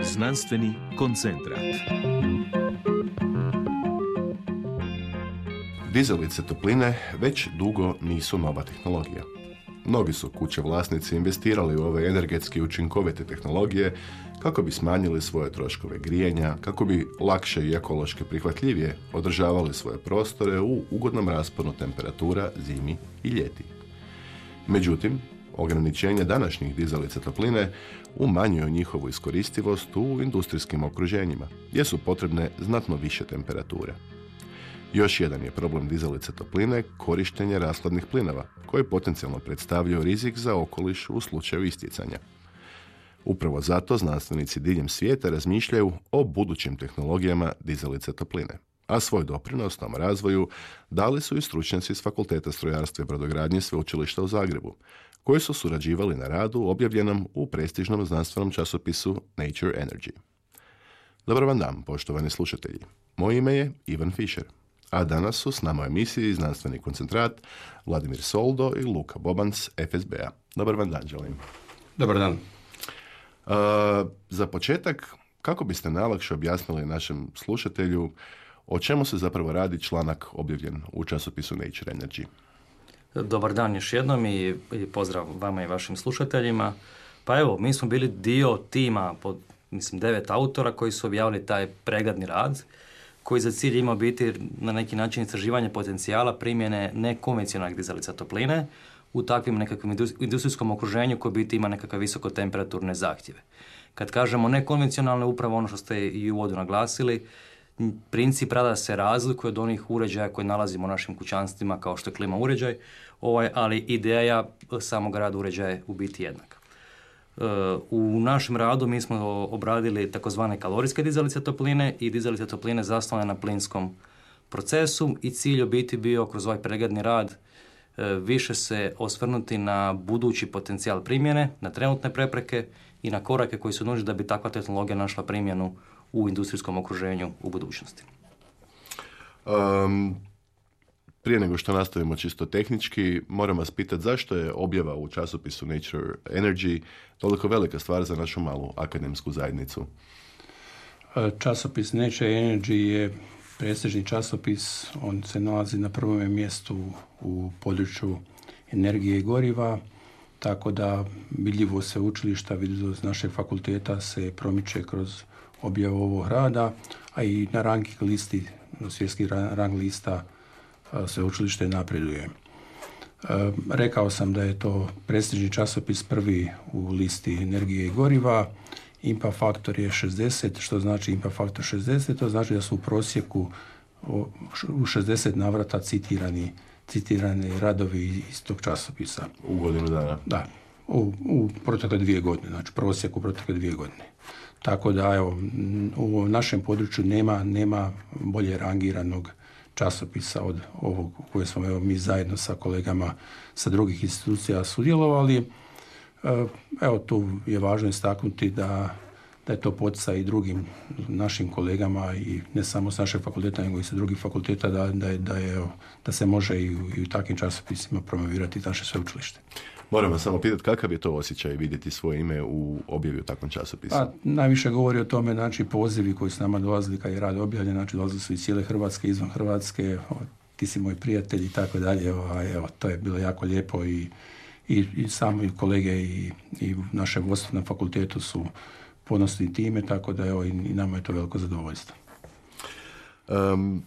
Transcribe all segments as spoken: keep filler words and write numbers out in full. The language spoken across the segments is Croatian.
Znanstveni koncentrat. Dizalice topline već dugo nisu nova tehnologija. Mnogi su kuće vlasnici investirali u ove energetski učinkovite tehnologije kako bi smanjili svoje troškove grijanja, kako bi lakše i ekološki prihvatljivije održavali svoje prostore u ugodnom rasponu temperatura zimi i ljeti. Međutim, ograničenje današnjih dizalica topline umanjuju njihovu iskoristivost u industrijskim okruženjima, gdje su potrebne znatno više temperature. Još jedan je problem dizalice topline korištenje rashladnih plinova, koji potencijalno predstavljaju rizik za okoliš u slučaju istjecanja. Upravo zato znanstvenici diljem svijeta razmišljaju o budućim tehnologijama dizalice topline, a svoj doprinos tom razvoju dali su i stručnjaci s Fakulteta strojarstva i brodogradnje Sveučilišta u Zagrebu, koji su surađivali na radu objavljenom u prestižnom znanstvenom časopisu Nature Energy. Dobar vam dan, poštovani slušatelji. Moje ime je Ivan Fischer, a danas su s nama u emisiji Znanstveni koncentrat Vladimir Soldo i Luka Bobanc F S B-a. Dobar vam dan, želim. Dobar dan. Uh, za početak, kako biste najlakše objasnili našem slušatelju o čemu se zapravo radi članak objavljen u časopisu Nature Energy? Dobar dan još jednom i, i pozdrav vama i vašim slušateljima. Pa evo, mi smo bili dio tima pod, mislim, devet autora koji su objavili taj pregledni rad, koji za cilj ima biti na neki način istraživanje potencijala primjene nekonvencionalnih dizalica topline u takvim nekakvom industrijskom okruženju koji biti ima nekakve visokotemperaturne zahtjeve. Kad kažemo nekonvencionalne, upravo ono što ste i u uvodu naglasili, princip rada se razlikuje od onih uređaja koje nalazimo u našim kućanstvima kao što je klima uređaj, ovaj, ali ideja samog rada uređaja je u biti jednaka. U našem radu mi smo obradili takozvane kalorijske dizalice topline i dizalice topline zasnovane na plinskom procesu i cilj u biti bio kroz ovaj pregledni rad više se osvrnuti na budući potencijal primjene, na trenutne prepreke i na korake koji su nužni da bi takva tehnologija našla primjenu u industrijskom okruženju u budućnosti. Um, prije nego što nastavimo čisto tehnički, moram vas pitati zašto je objava u časopisu Nature Energy toliko velika stvar za našu malu akademsku zajednicu? Časopis Nature Energy je prestižni časopis, on se nalazi na prvom mjestu u području energije i goriva, tako da vidljivo sveučilišta, vidljivo iz našeg fakulteta se promiče kroz objavu ovog rada, a i na ranking listi, svjetski rang lista sveučilište napreduje. Rekao sam da je to prestižni časopis prvi u listi energije i goriva. Impact faktor je šezdeset, što znači impact faktor šezdeset, to znači da su u prosjeku u šezdeset navrata citirani, citirani radovi iz tog časopisa. U godinu dana? Da, u, u protekle dvije godine, znači prosjek u protekle dvije godine. Tako da, evo, u našem području nema, nema bolje rangiranog časopisa od ovog koje smo evo, mi zajedno sa kolegama sa drugih institucija sudjelovali. Evo, tu je važno istaknuti da, da je to poticaj i drugim našim kolegama i ne samo s našeg fakulteta, nego i sa drugih fakulteta da, da, je, da, je, da se može i u, i u takvim časopisima promovirati naše sveučilište. Moram vas samo pitati kakav je to osjećaj vidjeti svoje ime u objavi u takvom časopisu? A, najviše govori o tome, znači, pozivi koji su nama dolazili kad je rad objavljen, znači dolazili su iz cijele Hrvatske, izvan Hrvatske, o, ti si moj prijatelj i tako dalje, evo, to je bilo jako lijepo i, i, i sami kolege i, i naše vodstvo na fakultetu su ponosni time, tako da evo, i, i nama je to veliko zadovoljstvo. Um,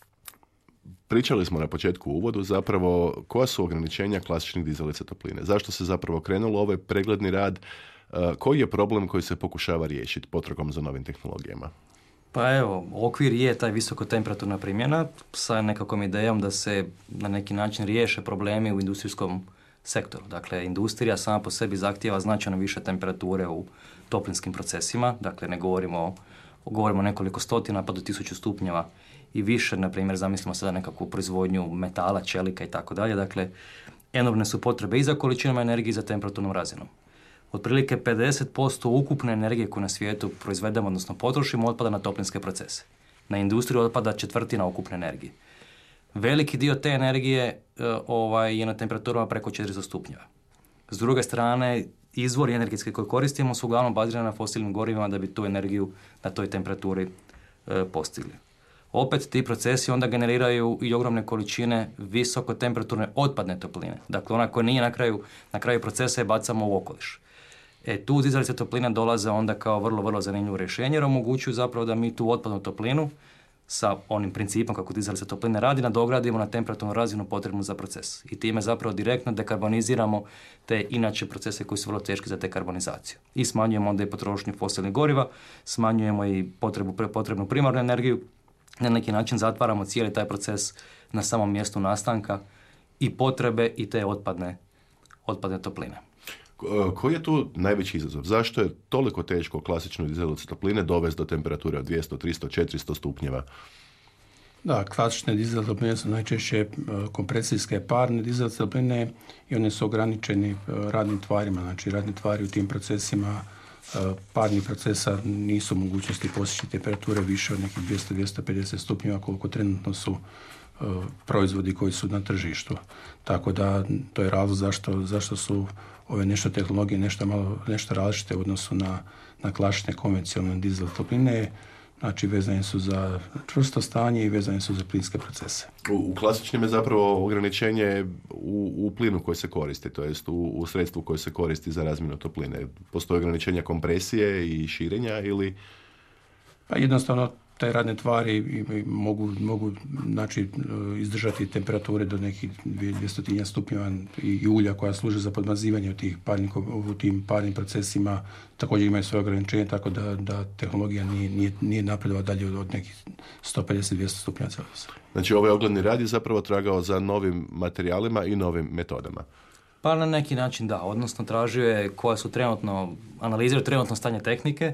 Pričali smo na početku u uvodu zapravo koja su ograničenja klasičnih dizalica topline. Zašto se zapravo krenulo ovaj pregledni rad? Koji je problem koji se pokušava riješiti potragom za novim tehnologijama? Pa evo, okvir je taj visokotemperaturna primjena sa nekakvom idejom da se na neki način riješe problemi u industrijskom sektoru. Dakle, industrija sama po sebi zahtijeva značajno više temperature u toplinskim procesima. Dakle, ne govorimo o, govorimo o nekoliko stotina pa do tisuću stupnjeva i više, na primjer, zamislimo sada nekakvu proizvodnju metala, čelika i tako dalje. Dakle, enormne su potrebe i za količinom energije i za temperaturnom razinom. Otprilike pedeset posto ukupne energije koju na svijetu proizvedemo, odnosno potrošimo, otpada na toplinske procese. Na industriju otpada četvrtina ukupne energije. Veliki dio te energije uh, ovaj, je na temperaturama preko četiristo stupnjeva. S druge strane, izvori energetski koje koristimo su uglavnom bazirani na fosilnim gorivima da bi tu energiju na toj temperaturi e, postigli. Opet ti procesi onda generiraju i ogromne količine visokotemperaturne otpadne topline. Dakle, ona koja nije na kraju, na kraju procesa je bacamo u okoliš. E, tu dizalice topline dolaze onda kao vrlo, vrlo zanimljivo rješenje jer omogućuju zapravo da mi tu otpadnu toplinu sa onim principom kako dizalica topline radi, nadogradimo na temperaturnu razinu potrebnu za proces. I time zapravo direktno dekarboniziramo te inače procese koji su vrlo teški za dekarbonizaciju. I smanjujemo onda i potrošnju fosilnih goriva, smanjujemo i potrebu, potrebnu primarnu energiju, na neki način zatvaramo cijeli taj proces na samom mjestu nastanka i potrebe i te otpadne, otpadne topline. Koji je tu najveći izazov? Zašto je toliko teško klasičnu dizalicu topline dovesti do temperature od dvjesto, tristo, četiristo stupnjeva? Da, klasične dizalice topline su najčešće kompresijske parne dizalice topline i one su ograničeni radnim tvarima. Znači, radne tvari u tim procesima parnih procesa nisu u mogućnosti postići temperature više od nekih dvjesto do dvjesto pedeset stupnjeva koliko trenutno su uh, proizvodi koji su na tržištu. Tako da to je razlog zašto, zašto su ove nešto tehnologije nešto malo nešto različite u odnosu na, na klasične konvencionalne dizel topline. Znači, vezane su za čvrsto stanje i vezane su za plinske procese. U, u klasičnim je zapravo ograničenje u, u plinu koji se koristi, to jest u, u sredstvu koje se koristi za razmjenu topline. Postoje ograničenja kompresije i širenja ili... Pa jednostavno, te radne tvari mogu, mogu znači, izdržati temperature do nekih dvjesto stupnjeva i, i ulja koja služe za podmazivanje u, tih parnih, u tim parnim procesima također imaju svoje ograničenje, tako da, da tehnologija nije, nije, nije napredovala dalje od nekih sto pedeset do dvjesto stupnjeva Celzijusa. Znači, ovaj ogledni rad je zapravo tragao za novim materijalima i novim metodama. Pa na neki način da, odnosno tražio je koja su trenutno, analizirao trenutno stanje tehnike,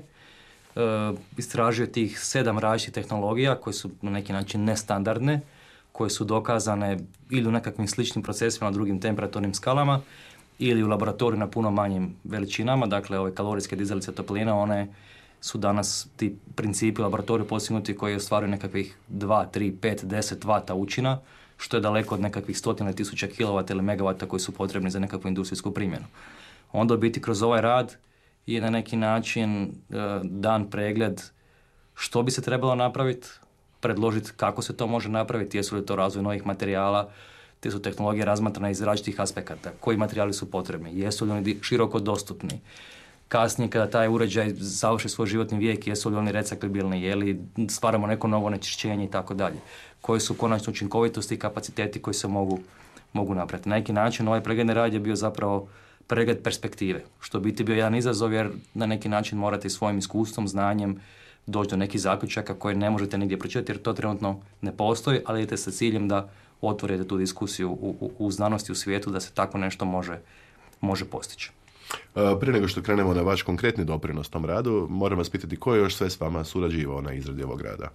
Uh, istražio tih sedam različitih tehnologija koje su na neki način nestandardne, koje su dokazane ili u nekakvim sličnim procesima na drugim temperaturnim skalama ili u laboratoriju na puno manjim veličinama. Dakle, ove kalorijske dizalice topline, one su danas ti principi u laboratoriju postignuti koji ostvaruju nekakvih dva, tri, pet, deset vata učina, što je daleko od nekakvih stotina tisuća kilovata ili megavata koji su potrebni za nekakvu industrijsku primjenu. Onda biti kroz ovaj rad je na neki način uh, dan pregled što bi se trebalo napraviti, predložiti kako se to može napraviti, jesu li to razvoj novih materijala, te su tehnologije razmatrane iz različitih aspekata, koji materijali su potrebni, jesu li oni široko dostupni. Kasnije kada taj uređaj završi svoj životni vijek, jesu li oni reciklibilni, je li stvaramo neko novo onečišćenje i tako dalje. Koje su konačno učinkovitosti i kapaciteti koji se mogu, mogu napraviti. Na neki način ovaj pregledni rad je bio zapravo pregled perspektive, što biti bio jedan izazov jer na neki način morate svojim iskustvom, znanjem doći do nekih zaključaka koje ne možete nigdje pročitati jer to trenutno ne postoji, ali idete sa ciljem da otvorite tu diskusiju u, u, u znanosti u svijetu da se tako nešto može, može postići. Prije nego što krenemo na vaš konkretni doprinos tom radu, moram vas pitati ko je još sve s vama surađivao na izradi ovog rada?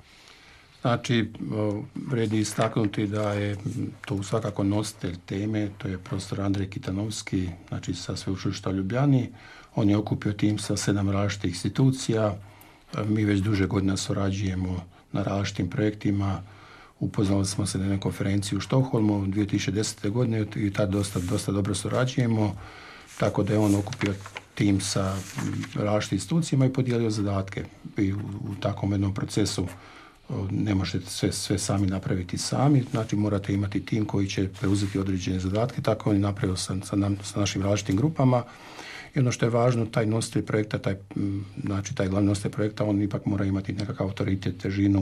Znači, vredi istaknuti da je to svakako nositelj teme, to je profesor Andrej Kitanovski, znači sa Sveučilišta u Ljubljani. On je okupio tim sa sedam različitih institucija. Mi već duže godina surađujemo na različitim projektima. Upoznali smo se na jednoj konferenciji u Štokholmu dvije tisuće desete. godine i tad dosta, dosta dobro surađujemo. Tako da je on okupio tim sa različitim institucijama i podijelio zadatke. I u, u takvom jednom procesu ne možete sve, sve sami napraviti sami, znači morate imati tim koji će preuzeti određene zadatke, tako on je napravio sa, sa, nam, sa našim različitim grupama. I ono što je važno, taj nositelj projekta, taj, znači taj glavni nositelj projekta, on ipak mora imati nekakav autoritet, težinu,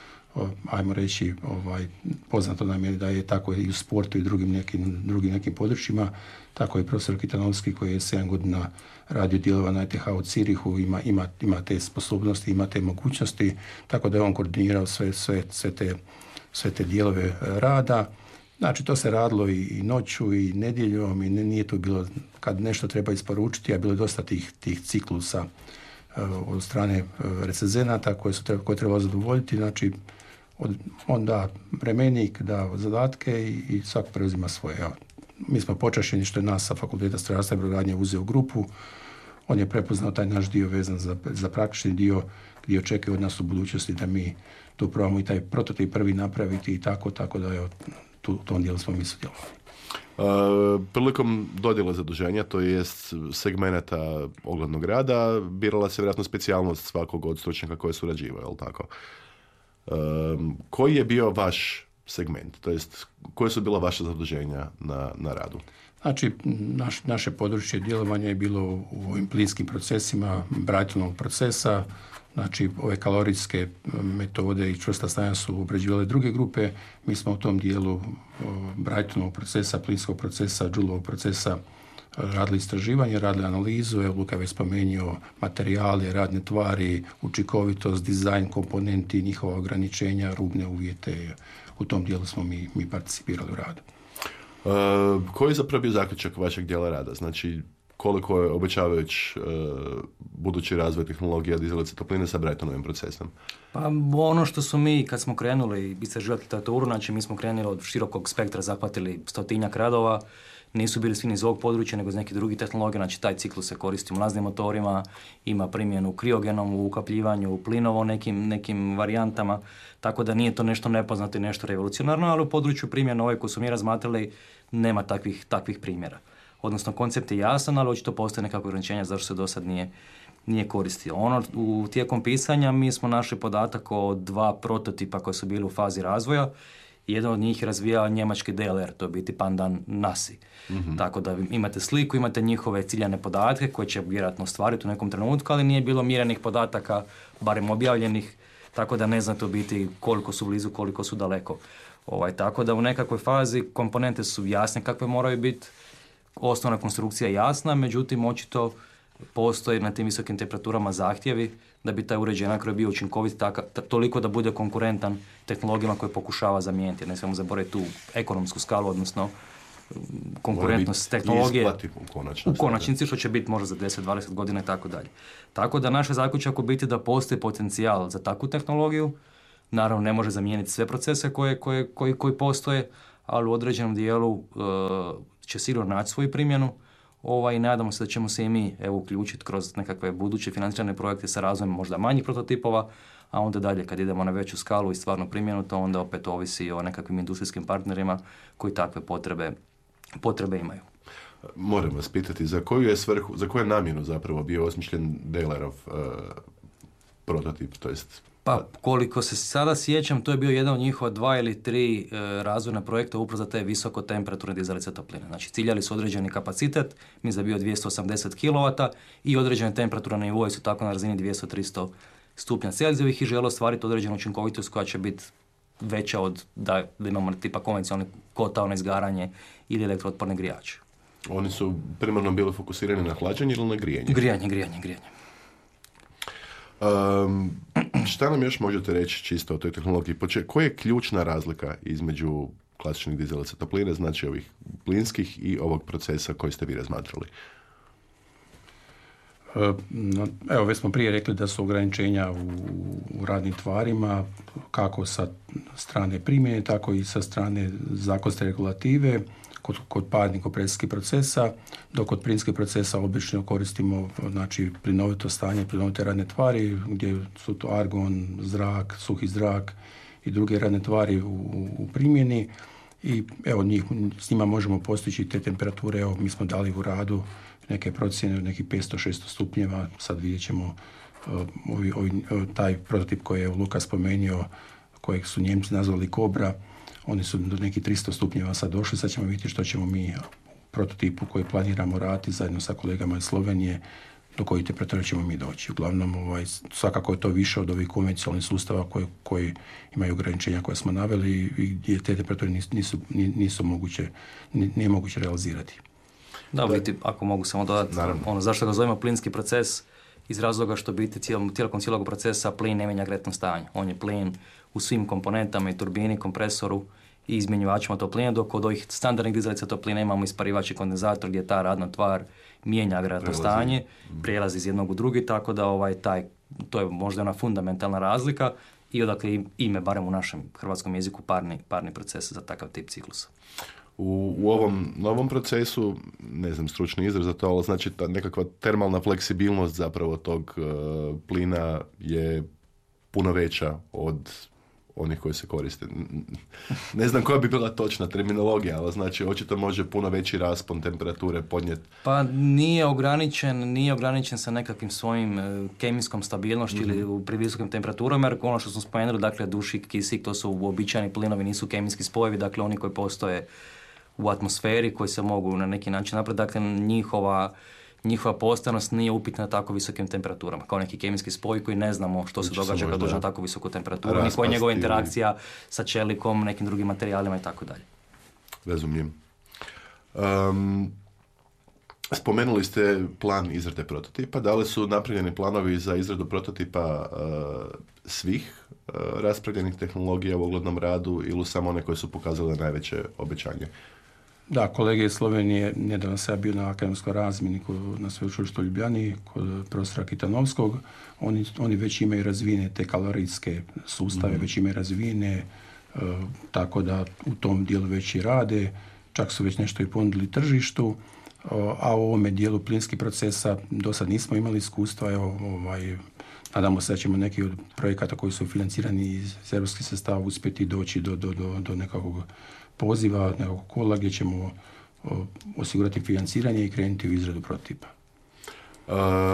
ajmo reći, ovaj, poznato nam je da je tako i u sportu i drugim nekim, drugim nekim područjima, tako i profesor Kitanovski koji je sedam godina radio dijelova na E T H u Cirihu, ima, ima, ima te sposobnosti, ima te mogućnosti, tako da je on koordinirao sve, sve, sve, te, sve te dijelove rada. Znači, to se radilo i, i noću i nedjeljom i nije to bilo kad nešto treba isporučiti, a bilo je dosta tih, tih ciklusa uh, od strane uh, recenzenata koje su treba, koje treba zadovoljiti. Znači, od, on da vremenik, da zadatke i, i svako preuzima svoje. Evo, mi smo počašćeni što je nas sa Fakulteta strojarstva i brodogradnje uzeo u grupu. On je prepoznao taj naš dio vezan za, za praktični dio gdje očekuje od nas u budućnosti da mi tu probamo i taj prototip prvi napraviti i tako, tako da evo, tu, u tom dijelu smo mi sudjelovali. Uh, prilikom dodjele zaduženja, to jest segmenata oglednog rada, birala se vjerojatno specijalnost svakog od stručnjaka koje surađivaju, je li tako? Uh, koji je bio vaš segment, to jest koje su bila vaša zaduženja na, na radu? Znači, naš, naše područje djelovanja je bilo u ovim plinskim procesima, Brightonovog procesa. Znači, ove kalorijske metode i čvrsta stanja su obrađivale druge grupe. Mi smo u tom dijelu Brightonovog procesa, plinskog procesa, Joulovog procesa radili istraživanje, radili analizu. Evo, Luka je već spomenuo materijale, radne tvari, učinkovitost, dizajn komponenti, njihova ograničenja, rubne uvjete. U tom dijelu smo mi, mi participirali u radu. Uh, koji je zapravo bio zaključak vašeg dijela rada? Znači, koliko je obećavajuć uh, budući razvoj tehnologija dizalice topline sa Brightonovim procesom? Pa ono što su mi, kad smo krenuli istraživati literaturu, znači mi smo krenuli od širokog spektra, zahvatili stotinjak radova, nisu bili svi iz ovog područja, nego iz nekih drugih tehnologija, znači taj ciklus se koristi u mlaznim motorima, ima primjenu u kriogenom, u ukapljivanju, u plinovo nekim, nekim varijantama, tako da nije to nešto nepoznato i nešto revolucionarno, ali u području primjene ove koje su mi razmatrali nema takvih, takvih primjera. Odnosno, koncept je jasan, ali očito postoje nekakve ograničenja zašto se do sad nije, nije koristio. Ono, u tijekom pisanja mi smo našli podatak o dva prototipa koji su bili u fazi razvoja. Jedan od njih razvija njemački D L R, to je biti pandan Nasi. Mm-hmm. Tako da imate sliku, imate njihove ciljane podatke koje će vjerojatno ostvariti u nekom trenutku, ali nije bilo mjerenih podataka, barem objavljenih, tako da ne znate u biti koliko su blizu, koliko su daleko. Ovaj, tako da u nekakvoj fazi komponente su jasne kakve moraju biti, osnovna konstrukcija je jasna, međutim očito postoji na tim visokim temperaturama zahtjevi da bi taj uređaj na kraju bio učinkovit taka, toliko da bude konkurentan tehnologijama koje pokušava zamijeniti. Ne smijemo zaboraviti tu ekonomsku skalu, odnosno konkurentnost tehnologije u konačnici. U konačnici, što će biti možda za deset do dvadeset godina i tako dalje. Tako da naš zaključak u biti da postoji potencijal za takvu tehnologiju. Naravno, ne može zamijeniti sve procese koje, koje, koji, koji postoje, ali u određenom dijelu uh, će sigurno naći svoju primjenu. Ovaj, nadamo se da ćemo se i mi evo, uključiti kroz nekakve buduće financirane projekte sa razvojem možda manjih prototipova, a onda dalje kad idemo na veću skalu i stvarnu primjenu, to onda opet ovisi o nekakvim industrijskim partnerima koji takve potrebe, potrebe imaju. Moram vas pitati, za koju je svrhu, za koju namjenu zapravo bio osmišljen D L R-ov uh, prototip, to jest... Pa, koliko se sada sjećam, to je bio jedan od njihova dva ili tri e, razvojna projekta upravo za te visoko temperaturne dizalice topline. Znači, ciljali su određeni kapacitet, mislim da je bio dvjesto osamdeset kilovata i određene temperaturne nivoje su tako na razini dvjesto do tristo stupnja Celzijevih i žele ostvariti određenu učinkovitost koja će biti veća od da, da imamo tipa konvencionalni kotao na izgaranje ili elektrootporne grijače. Oni su primarno bili fokusirani na hlađenje ili na grijanje? Grijanje, grijanje, grijanje. Um, šta nam još možete reći čisto o toj tehnologiji? Koja je ključna razlika između klasičnih dizalica topline, znači ovih plinskih i ovog procesa koji ste vi razmatrali? Evo, već smo prije rekli da su ograničenja u, u radnim tvarima, kako sa strane primjene, tako i sa strane zakonske regulative, kod, kod parnih kompresijskih procesa, dok kod plinskih procesa obično koristimo znači, plinovito stanje, plinovite radne tvari, gdje su to argon, zrak, suhi zrak i druge radne tvari u, u primjeni. I evo, njih, s njima možemo postići te temperature. Evo, mi smo dali u radu neke procjene od nekih petsto do šesto stupnjeva. Sad vidjet ćemo uh, ovi, ovi, taj prototip koji je Luka spomenuo, kojeg su Njemci nazvali Kobra. Oni su do nekih tristo stupnjeva sad došli. Sad ćemo vidjeti što ćemo mi u prototipu koji planiramo raditi zajedno sa kolegama iz Slovenije, do kojih temperatura ćemo mi doći. Uglavnom, ovaj, svakako je to više od ovih konvencionalnih sustava koji, koji imaju ograničenja koje smo naveli i gdje te temperature nisu, nisu, nisu moguće, nije moguće realizirati. Da, biti, ako mogu samo dodati, ono, zašto ga zovemo plinski proces? Iz razloga što biti cijelom, tijekom cijelog procesa plin ne mijenja kretno stanje. On je plin u svim komponentama i turbini, kompresoru i izmjenjivačima topline, dok od ovih standardnih dizalica topline imamo isparivač i kondenzator gdje ta radna tvar mijenja agregatno stanje, prijelazi iz jednog u drugi, tako da ovaj, taj, to je možda ona fundamentalna razlika i odakle ime, barem u našem hrvatskom jeziku, parni, parni proces za takav tip ciklusa. U, u ovom novom procesu, ne znam stručni izraz za to, ali znači ta nekakva termalna fleksibilnost zapravo tog uh, plina je puno veća od onih koji se koriste. Ne znam koja bi bila točna terminologija, ali znači očito može puno veći raspon temperature podnijeti. Pa nije ograničen, nije ograničen sa nekakvim svojim e, kemijskom stabilnošću mm-hmm. ili u previsokim temperaturama, jer ono što smo spomenuli, dakle dušik, kisik, to su uobičajeni plinovi, nisu kemijski spojevi, dakle oni koji postoje u atmosferi, koji se mogu na neki način napraviti, dakle njihova njihova postojanost nije upitna na tako visokim temperaturama, kao neki kemijski spoj koji ne znamo što se Uči događa kad dođe na tako visoku temperaturu, ni koja je njegova interakcija ili... sa čelikom, nekim drugim materijalima i tako dalje. Razumijem. Um, spomenuli ste plan izrade prototipa. Da li su napravljeni planovi za izradu prototipa uh, svih uh, raspravljenih tehnologija u oglednom radu ili samo one koje su pokazale najveće obećanje? Da, kolege iz Slovenije, nedavno sam bio na akademskoj razmjeni na sveučilištu u Ljubljani kod profesora Kitanovskog. Oni, oni već imaju razvijene te kalorijske sustave, mm-hmm. već imaju razvijene, uh, tako da u tom dijelu već i rade. Čak su već nešto i ponudili tržištu, uh, a u ovome dijelu plinskih procesa do sad nismo imali iskustva. Evo, ovaj, nadamo se da ćemo neki od projekata koji su financirani iz europskih sredstava uspjeti doći do, do, do, do nekakvog poziva, nekog kola gdje ćemo o, osigurati financiranje i krenuti u izradu prototipa. Uh,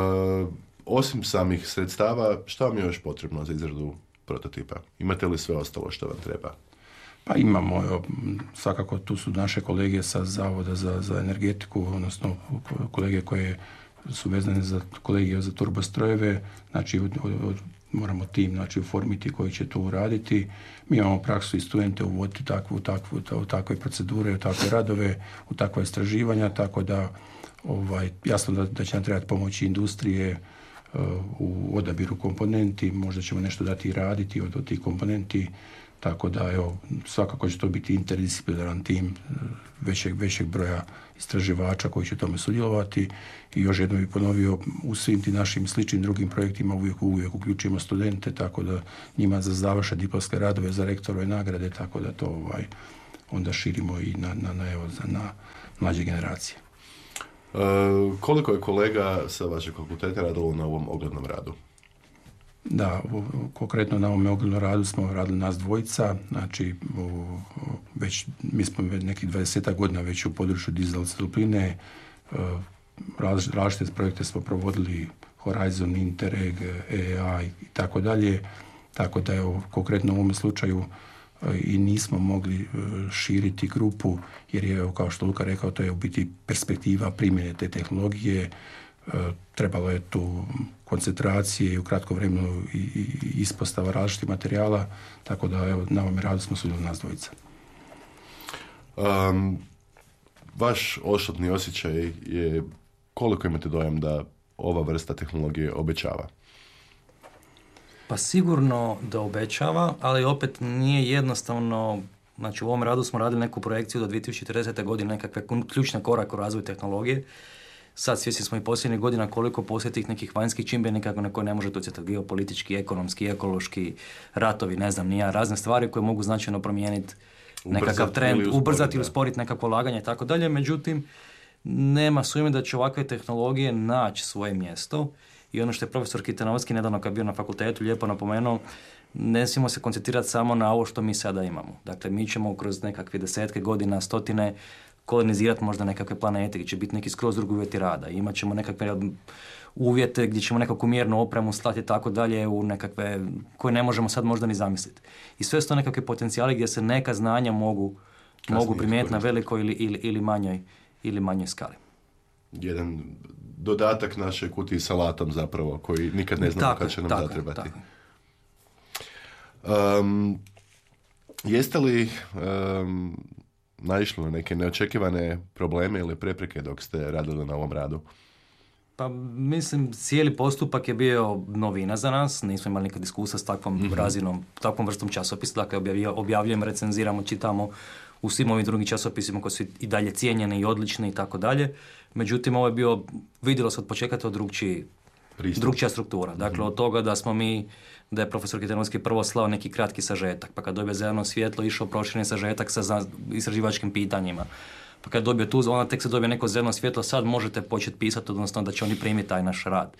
osim samih sredstava, šta vam je još potrebno za izradu prototipa? Imate li sve ostalo što vam treba? Pa imamo, evo, svakako tu su naše kolege sa Zavoda za, za energetiku, odnosno kolege koje su vezane za kolegije za turbostrojeve, znači od, od, od moramo tim znači uformiti koji će to uraditi. Mi imamo praksu i studente uvoditi takvu, takvu, u takve procedure, u takve radove, u takva istraživanja, tako da ovaj, jasno da, da će nam trebati pomoći industrije uh, u odabiru komponenti, možda ćemo nešto dati i raditi od, od tih komponenti, tako da evo, svakako će to biti interdisciplinaran tim većeg, većeg broja istraživača koji će tome sudjelovati. I još jednom bih ponovio, u svim tim našim sličnim drugim projektima uvijek, uvijek uključujemo studente, tako da njima za završne diplomske radove, za rektorove nagrade, tako da to ovaj, onda širimo i na, na, na, evo, na mlađe generacije. E, koliko je kolega sa vašeg fakulteta radilo na ovom oglednom radu? Da, u, konkretno na ovom oglednom radu smo radili nas dvojica, znači u, u, već, mi smo već nekih dvadeset godina već u području digitalne discipline, Razli, različite projekte smo provodili, Horizon, Interreg, E A i tako dalje, tako da je konkretno u ovom slučaju i nismo mogli širiti grupu, jer je, kao što Luka rekao, to je u biti perspektiva primjene te tehnologije. Trebalo je tu koncentracije i u kratkom vremenu i, i ispostava različitih materijala, tako da evo, na ovom radu smo sudjelovali nas dvojica. Um, vaš osobni osjećaj je koliko imate dojam da ova vrsta tehnologije obećava? Pa sigurno da obećava, ali opet nije jednostavno. Znači u ovom radu smo radili neku projekciju do dvije tisuće četrdesete godine, nekakve ključne korake u razvoju tehnologije. Sad svjesni smo i posljednjih godina koliko postoji tih nekih vanjskih čimbenika na koje ne možete utjecati, geopolitički, ekonomski, ekološki, ratovi, ne znam, nija, razne stvari koje mogu značajno promijeniti nekakav trend, ubrzati ili usporiti nekakvo laganje i tako dalje. Međutim, nema sumnje da će ovakve tehnologije naći svoje mjesto i ono što je profesor Kitanovski nedavno kad bio na fakultetu lijepo napomenuo, ne smijemo se koncentrirati samo na ovo što mi sada imamo. Dakle, mi ćemo kroz nekakve desetke godina, stotine kolonizirati možda nekakve planete gdje će biti neki skroz drugi uvjeti rada. Imat ćemo nekakve uvjete gdje ćemo nekakvu mjernu opremu slati i tako dalje u nekakve koje ne možemo sad možda ni zamisliti. I sve su to nekakve potencijali gdje se neka znanja mogu, mogu primijeniti na velikoj ili, ili, ili, manjoj, ili manjoj skali. Jedan dodatak naše kutiji sa salatom zapravo, koji nikad ne znamo kad će nam tako, zatrebati. Tako. Um, jeste li um, naišli na neke neočekivane probleme ili prepreke dok ste radili na ovom radu? Pa mislim, cijeli postupak je bio novina za nas, nismo imali nikad iskustva s takvom mm-hmm. razinom, takvom vrstom časopisa, dakle objavljujemo, recenziramo, čitamo u svim ovim drugim časopisima koji su i dalje cijenjeni i odlični i tako dalje. Međutim, ovo je bio, vidjelo se od početka to drugčiji, drugčija struktura. Dakle, mm-hmm. od toga da smo mi, da je profesor Kitanovski prvo slao neki kratki sažetak, pa kad dobije zeleno svjetlo, išao prošireni sažetak sa istraživačkim pitanjima. Pa kad dobije tu, onda tek se dobije neko zeleno svjetlo, sad možete početi pisati, odnosno da će oni primiti taj naš rad.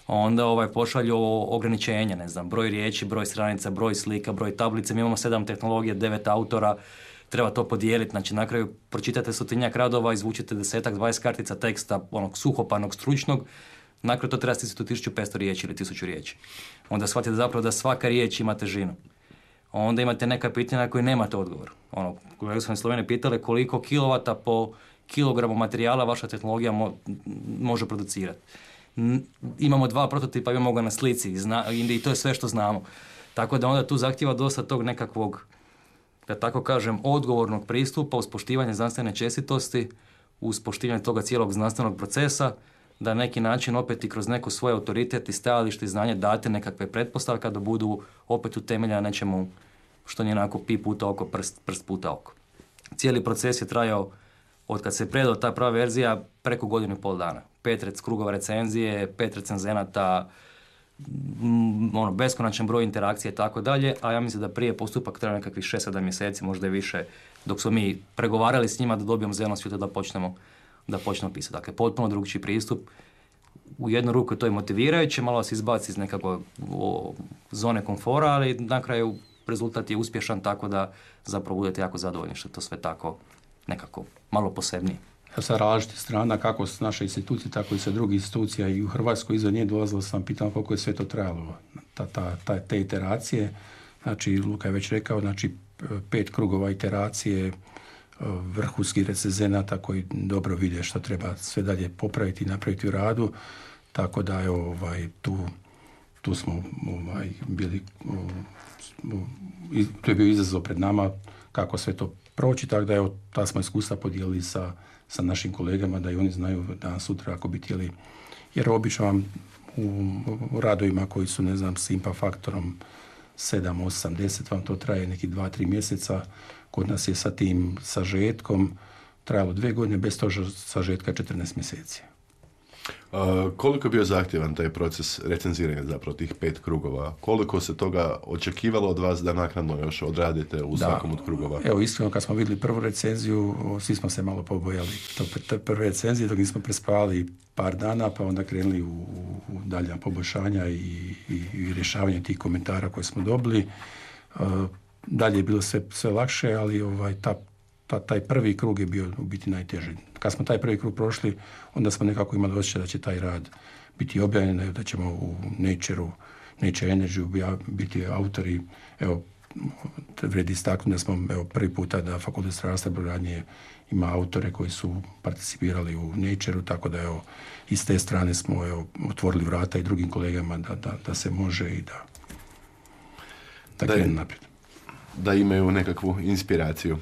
onda ovaj, pošalju ograničenja, ne znam, broj riječi, broj stranica, broj slika, broj tablice. Mi imamo sedam tehnologija, devet autora, treba to podijeliti. Znači, na kraju pročitate stotinjak radova, izvučete desetak, dvadeset kartica teksta, onog suhoparnog, stručnog, na kraju to treba stisnuti u tisuću petsto riječi ili tisuću riječi. Onda shvatite zapravo da svaka riječ ima težinu. Onda imate neka pitanja na koje nemate odgovor. Ono, kolega su me Slovene pitale koliko kilovata po kilogramu materijala vaša tehnologija mo- može producirati. N- imamo dva prototipa, imamo ga na slici zna- i to je sve što znamo. Tako da onda tu zahtjeva dosta tog nekakvog, da tako kažem, odgovornog pristupa uz poštivanje znanstvene čestitosti, uz poštivanje toga cijelog znanstvenog procesa, da na neki način opet i kroz neko svoj autoritet i stajalište i znanje date nekakve pretpostavke da budu opet utemeljene na nečemu što nije onako pi puta oko, prst, prst puta oko. Cijeli proces je trajao od kad se predao ta prva verzija preko godinu i pol dana. Pet rec, krugova recenzije, pet recenzenata, m, ono, beskonačan broj interakcije i tako dalje, a ja mislim da prije postupak treba nekakvih šest sedam mjeseci, možda i više, dok smo mi pregovarali s njima da dobijemo zeleno svjetlo da počnemo da počnemo pisati. Dakle, potpuno drugčiji pristup. U jednu ruku to je motivirajuće, malo se izbaci iz nekakve zone komfora, ali na kraju rezultat je uspješan, tako da zapravo budete jako zadovoljni što je to sve tako nekako malo posebnije. Sa različitih strana, kako s naše institucije, tako i sa drugih institucija i u Hrvatskoj iza nje dolazilo sam pitao koliko je sve to trajalo, ta, ta, ta, te iteracije. Znači, Luka je već rekao, znači pet krugova iteracije, vrhunskih recenzenata koji dobro vide što treba sve dalje popraviti i napraviti u radu, tako da je ovaj, tu, tu smo ovaj, bili, ovaj, to je bio izazov pred nama kako sve to proći, tako da evo, ta smo iskustva podijelili sa, sa našim kolegama da i oni znaju danas sutra ako bi htjeli, jer obično vam u, u radovima koji su, ne znam, s impact faktorom sedam, osam, deset, vam to traje neki dva tri mjeseca. Kod nas je sa tim sažetkom trajalo dve godine, bez toga sažetka četrnaest mjeseci. Uh, koliko je bio zahtjevan taj proces recenziranja zapravo tih pet krugova? Koliko se toga očekivalo od vas da naknadno još odradite u da, svakom od krugova? Evo, iskreno, kad smo vidjeli prvu recenziju, svi smo se malo pobojali te prve recenzije, dok nismo prespavali par dana, pa onda krenuli u, u dalja poboljšanja i, i, i rješavanje tih komentara koje smo dobili. Uh, dalje je bilo sve, sve lakše, ali ovaj, ta, ta, taj prvi krug je bio u biti najteži. Kad smo taj prvi krug prošli, onda smo nekako imali osjećaj da će taj rad biti objavljen, da ćemo u Nature-u, Nature Energy biti autori. Evo, vredi istaknuti da smo evo, prvi puta da Fakultet strojarstva i brodogradnje ima autore koji su participirali u Nature-u, tako da evo, i s te strane smo evo, otvorili vrata i drugim kolegama da, da, da se može i da, da, da krenu naprijed. Da imaju nekakvu inspiraciju.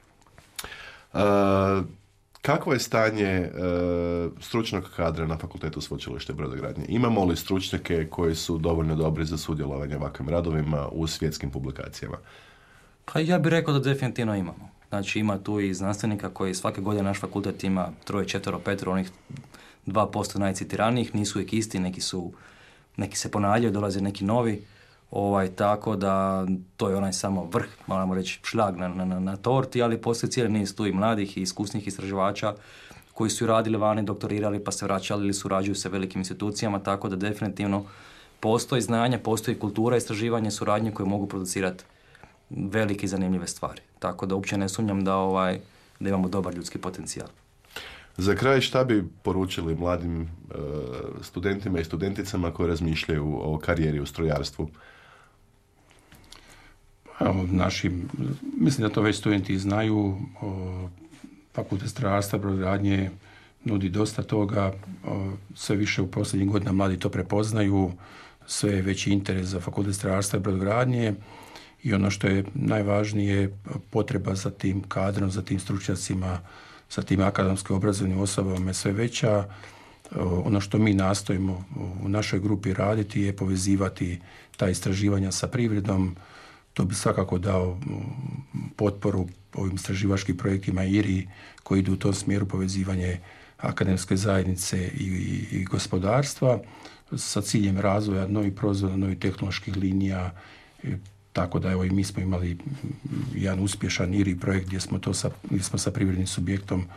Uh, kakvo je stanje uh, stručnog kadra na Fakultetu sveučilišta brodogradnje? Imamo li stručnjake koji su dovoljno dobri za sudjelovanje ovakvim radovima u svjetskim publikacijama? Pa ja bih rekao da definitivno imamo. Znači ima tu i znanstvenika koji svake godine naš fakultet ima troje, četvero, petero, onih dva posto najcitiranijih, nisu uvijek isti, neki su, neki se ponavljaju, dolaze neki novi. Ovaj, tako da to je onaj samo vrh, moramo reći šlag na, na, na torti, ali postoji cijeli niz tu i mladih i iskusnih istraživača koji su radili vani, doktorirali pa se vraćali ili surađuju sa velikim institucijama, tako da definitivno postoji znanje, postoji kultura istraživanja, suradnje koje mogu producirati velike i zanimljive stvari. Tako da uopće ne sumnjam da, ovaj, da imamo dobar ljudski potencijal. Za kraj, šta bi poručili mladim e, studentima i studenticama koji razmišljaju o karijeri u strojarstvu? Evo, naši, mislim da to već studenti znaju. O, Fakultet strojarstva i brodogradnje nudi dosta toga. O, sve više u posljednjih godina mladi to prepoznaju. Sve je veći interes za Fakultet strojarstva i brodogradnje. I ono što je najvažnije, potreba za tim kadrom, za tim stručnjacima, sa tim akademskim obrazovnim osobama je sve veća. Ono što mi nastojimo u našoj grupi raditi je povezivati ta istraživanja sa privredom. To bi svakako dao potporu ovim istraživačkim projektima I R I koji idu u tom smjeru povezivanje akademske zajednice i, i, i gospodarstva sa ciljem razvoja novih proizvoda, novih tehnoloških linija. Tako da evo i mi smo imali jedan uspješan I R I projekt gdje smo to sa, gdje smo sa privrednim subjektom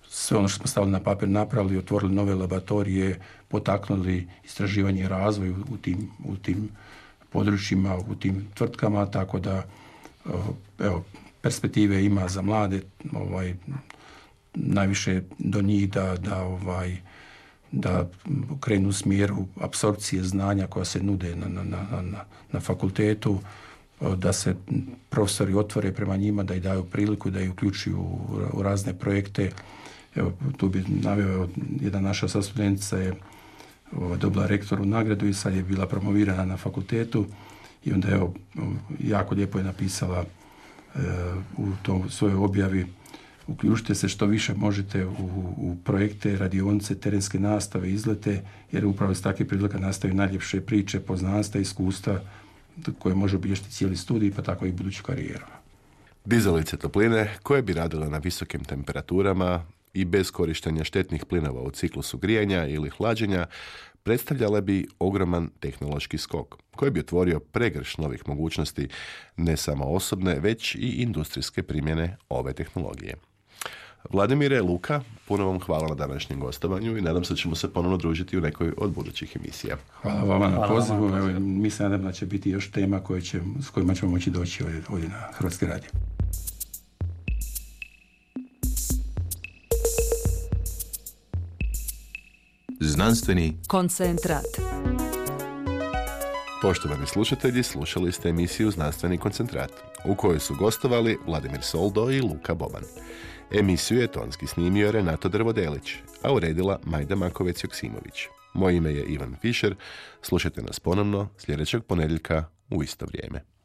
sve ono što smo stavili na papir napravili, otvorili nove laboratorije, potaknuli istraživanje i razvoj u tim, u tim područjima, u tim tvrtkama, tako da evo, perspektive ima za mlade, ovaj, najviše do njih da, da, ovaj, da krenu u smjeru apsorpcije znanja koja se nude na, na, na, na, na fakultetu, da se profesori otvore prema njima, da ih daju priliku, da ih uključuju u razne projekte. Evo, tu bi naveo, jedna naša sastudentica je dobila rektoru nagradu i sad je bila promovirana na fakultetu i onda evo, jako lijepo je napisala e, u tom svojoj objavi: uključite se što više možete u, u projekte, radionice, terenske nastave, izlete, jer upravo iz takvih prilika nastaju najljepše priče, poznanstva, iskustva koje može obilježiti cijeli studij, pa tako i buduću karijeru. Dizalice topline koje bi radile na visokim temperaturama i bez korištenja štetnih plinova u ciklusu grijanja ili hlađenja predstavljale bi ogroman tehnološki skok koji bi otvorio pregrš novih mogućnosti, ne samo osobne, već i industrijske primjene ove tehnologije. Vladimire, Luka, puno vam hvala na današnjem gostovanju i nadam se da ćemo se ponovno družiti u nekoj od budućih emisija. Hvala vama na Hvala pozivu. vama. Evo, mi se nadam da će biti još tema koje će, s kojima ćemo moći doći ovdje, ovdje na Hrvatski radio. Znanstveni koncentrat. Poštovani slušatelji, slušali ste emisiju Znanstveni koncentrat, u kojoj su gostovali Vladimir Soldo i Luka Boban. Emisiju je tonski snimio Renato Drvodelić, a uredila Majda Makovec-Joksimović. Moje ime je Ivan Fišer. Slušajte nas ponovno sljedećeg ponedjeljka u isto vrijeme.